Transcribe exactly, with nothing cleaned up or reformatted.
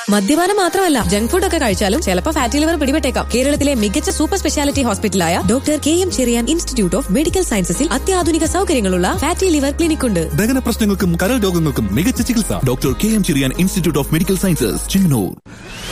മദ്യപാനം മാത്രമല്ല, junk food ഒക്കെ കഴിച്ചാലും ചിലപ്പോൾ ഫാറ്റി ലിവർ പിടിപെട്ടേക്കാം. കേരളത്തിലെ മികച്ച super speciality ഹോസ്പിറ്റലായ doctor K M Cherian institute of medical സയൻസസിൽ അത്യാധുനിക സൗകര്യങ്ങളുള്ള ഫാറ്റി ലിവർ ക്ലിനിക് ഉണ്ട്. ദഹന പ്രശ്നങ്ങൾക്കും കരൾ രോഗങ്ങൾക്കും മികച്ച ചികിത്സ. Doctor K M Cherian institute of medical sciences, Chengannur.